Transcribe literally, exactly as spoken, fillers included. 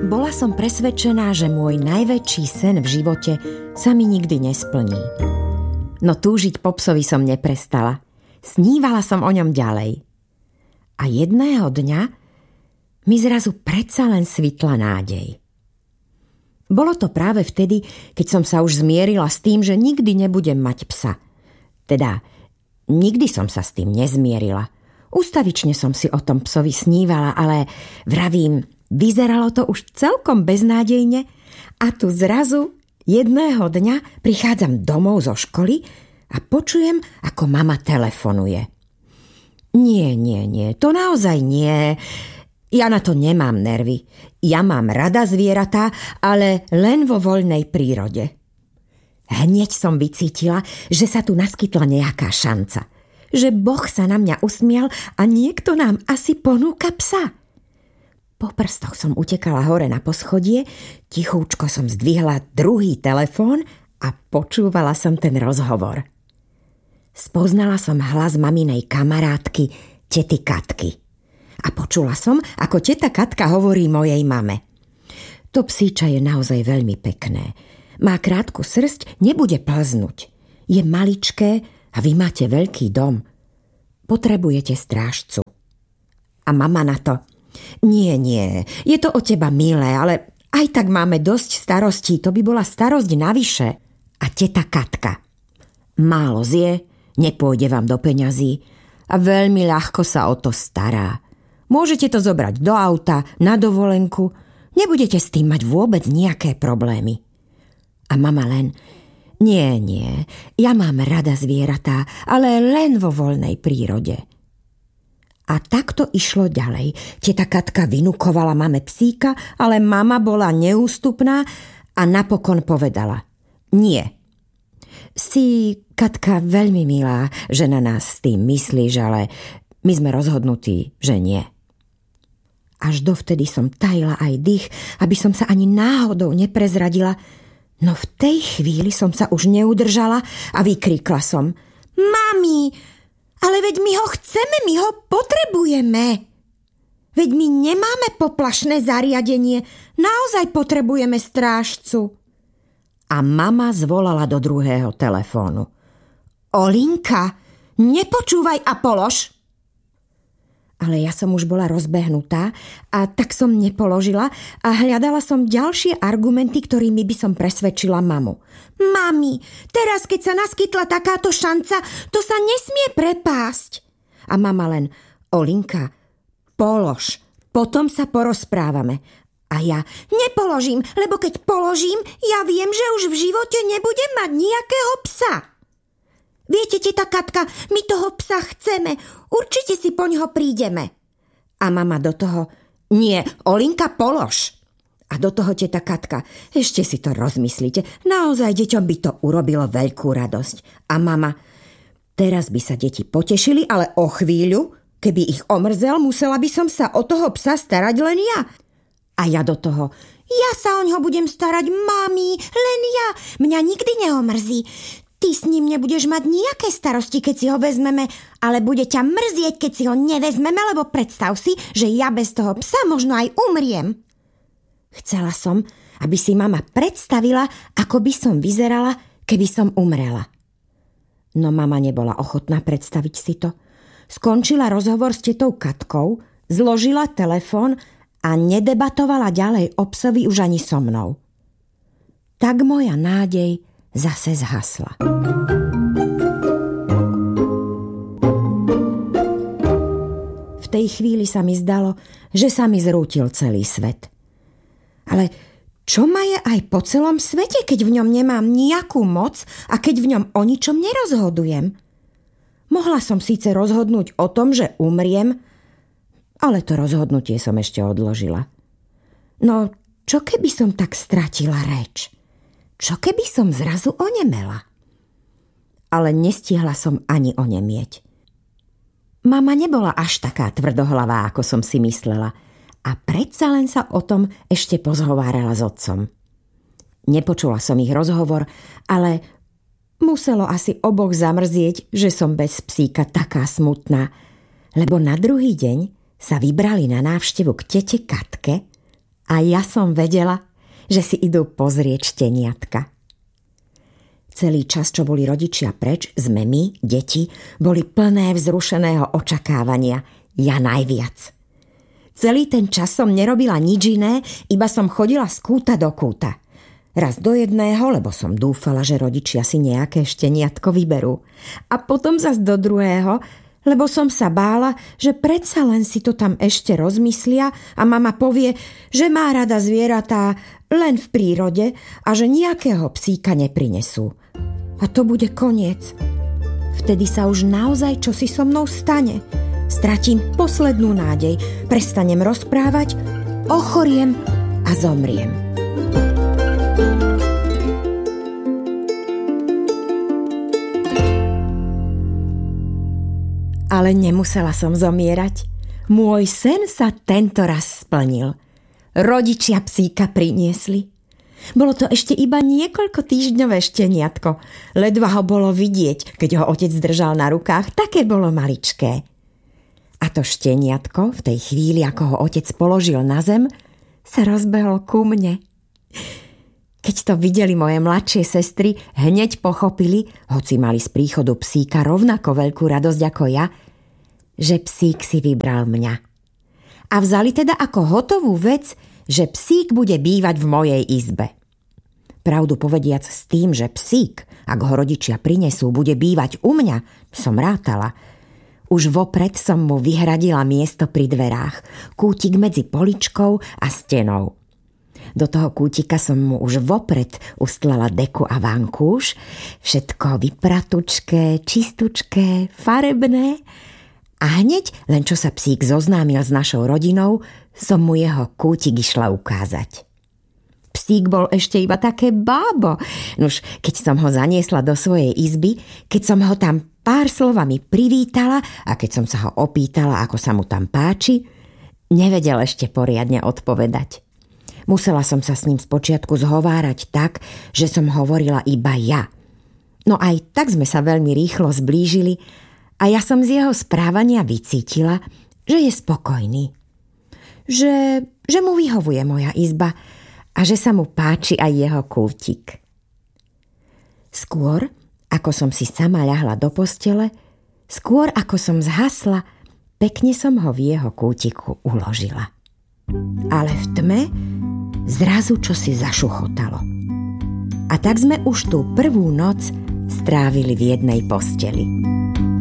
Bola som presvedčená, že môj najväčší sen v živote sa mi nikdy nesplní. No túžiť po psovi som neprestala. Snívala som o ňom ďalej. A jedného dňa mi zrazu predsa len svitla nádej. Bolo to práve vtedy, keď som sa už zmierila s tým, že nikdy nebudem mať psa. Teda, nikdy som sa s tým nezmierila. Ústavične som si o tom psovi snívala, ale vravím, vyzeralo to už celkom beznádejne a tu zrazu jedného dňa prichádzam domov zo školy a počujem, ako mama telefonuje. Nie, nie, nie, to naozaj nie. Ja na to nemám nervy. Ja mám rada zvieratá, ale len vo voľnej prírode. Hneď som vycítila, že sa tu naskytla nejaká šanca. Že Boh sa na mňa usmial a niekto nám asi ponúka psa. Po prstoch som utekala hore na poschodie, tichúčko som zdvihla druhý telefón a počúvala som ten rozhovor. Spoznala som hlas maminej kamarátky, tety Katky. A počula som, ako teta Katka hovorí mojej mame. To psíča je naozaj veľmi pekné. Má krátku srsť, nebude plznúť. Je maličké a vy máte veľký dom. Potrebujete strážcu. A mama na to: Nie, nie, je to od teba milé, ale aj tak máme dosť starostí, to by bola starosť navyše. A teta Katka: Málo zje, nepôjde vám do peňazí a veľmi ľahko sa o to stará. Môžete to zobrať do auta, na dovolenku, nebudete s tým mať vôbec nejaké problémy. A mama len: Nie, nie, ja mám rada zvieratá, ale len vo voľnej prírode. A takto išlo ďalej. Teta Katka vynukovala mame psíka, ale mama bola neústupná a napokon povedala: Nie. Si, Katka, veľmi milá, že na nás s tým myslíš, ale my sme rozhodnutí, že nie. Až dovtedy som tajila aj dých, aby som sa ani náhodou neprezradila, no v tej chvíli som sa už neudržala a vykríkla som: Mami, ale veď my ho chceme, my ho potrebujeme. Veď my nemáme poplašné zariadenie, naozaj potrebujeme strážcu. A mama zvolala do druhého telefónu: Olinka, nepočúvaj a polož. Ale ja som už bola rozbehnutá a tak som nepoložila a hľadala som ďalšie argumenty, ktorými by som presvedčila mamu. Mami, teraz keď sa naskytla takáto šanca, to sa nesmie prepásť. A mama len: Olinka, polož, potom sa porozprávame. A ja: Nepoložím, lebo keď položím, ja viem, že už v živote nebudem mať nejakého psa. Viete, teta Katka, my toho psa chceme. Určite si poňho prídeme. A mama do toho: Nie, Olinka, polož. A do toho teta Katka: Ešte si to rozmyslíte. Naozaj deťom by to urobilo veľkú radosť. A mama: Teraz by sa deti potešili, ale o chvíľu, keby ich omrzel, musela by som sa o toho psa starať len ja. A ja do toho: Ja sa o ňo budem starať, mami, len ja. Mňa nikdy neomrzí. Ty s ním nebudeš mať nejaké starosti, keď si ho vezmeme, ale bude ťa mrzieť, keď si ho nevezmeme, lebo predstav si, že ja bez toho psa možno aj umriem. Chcela som, aby si mama predstavila, ako by som vyzerala, keby som umrela. No mama nebola ochotná predstaviť si to. Skončila rozhovor s tetou Katkou, zložila telefón a nedebatovala ďalej o psovi už ani so mnou. Tak moja nádej zase zhasla. V tej chvíli sa mi zdalo, že sa mi zrútil celý svet. Ale čo ma je aj po celom svete, keď v ňom nemám nejakú moc a keď v ňom o ničom nerozhodujem? Mohla som síce rozhodnúť o tom, že umriem, ale to rozhodnutie som ešte odložila. No, čo keby som tak stratila reč? Čo keby som zrazu onemela? Ale nestihla som ani onemieť. Mama nebola až taká tvrdohlavá, ako som si myslela, a predsa len sa o tom ešte pozhovárala s otcom. Nepočula som ich rozhovor, ale muselo asi oboch zamrzieť, že som bez psíka taká smutná, lebo na druhý deň sa vybrali na návštevu k tete Katke A ja som vedela, že si idú pozrieť šteniatka. Celý čas, čo boli rodičia preč, sme my, deti, boli plné vzrušeného očakávania. Ja najviac. Celý ten čas som nerobila nič iné, iba som chodila z kúta do kúta. Raz do jedného, lebo som dúfala, že rodičia si nejaké šteniatko vyberú. A potom zas do druhého, lebo som sa bála, že predsa len si to tam ešte rozmyslia a mama povie, že má rada zvieratá len v prírode a že nejakého psíka neprinesú. A to bude koniec. Vtedy sa už naozaj čosi so mnou stane. Stratím poslednú nádej, prestanem rozprávať, ochoriem a zomriem. Ale nemusela som zomierať. Môj sen sa tento raz splnil. Rodičia psíka priniesli. Bolo to ešte iba niekoľko týždňové šteniatko. Ledva ho bolo vidieť, keď ho otec držal na rukách, také bolo maličké. A to šteniatko v tej chvíli, ako ho otec položil na zem, sa rozbehol ku mne. Keď to videli moje mladšie sestry, hneď pochopili, hoci mali z príchodu psíka rovnako veľkú radosť ako ja, že psík si vybral mňa. A vzali teda ako hotovú vec, že psík bude bývať v mojej izbe. Pravdu povediac s tým, že psík, ak ho rodičia prinesú, bude bývať u mňa, som rátala. Už vopred som mu vyhradila miesto pri dverách, kútik medzi poličkou a stenou. Do toho kútika som mu už vopred ustlala deku a vankúš, všetko vypratučké, čistučké, farebné. A hneď, len čo sa psík zoznámil s našou rodinou, som mu jeho kútik išla ukázať. Psík bol ešte iba také bábo. Nuž, keď som ho zaniesla do svojej izby, keď som ho tam pár slovami privítala a keď som sa ho opýtala, ako sa mu tam páči, nevedel ešte poriadne odpovedať. Musela som sa s ním spočiatku zhovárať tak, že som hovorila iba ja. No aj tak sme sa veľmi rýchlo zblížili a ja som z jeho správania vycítila, že je spokojný. Že, že mu vyhovuje moja izba a že sa mu páči aj jeho kútik. Skôr, ako som si sama ľahla do postele, skôr ako som zhasla, pekne som ho v jeho kútiku uložila. Ale v tme zrazu čosi zašuchotalo. A tak sme už tú prvú noc strávili v jednej posteli.